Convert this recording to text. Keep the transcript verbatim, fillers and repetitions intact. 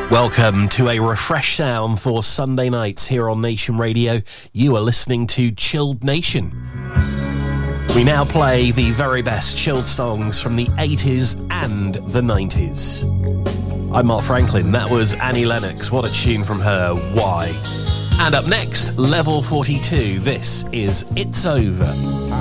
Welcome to a refresh sound for Sunday nights here on Nation Radio. You are listening to Chilled Nation. We now play the very best chilled songs from the eighties and the nineties. I'm Mark Franklin. That was Annie Lennox. What a tune from her. Why? And up next, Level forty-two. This is It's Over.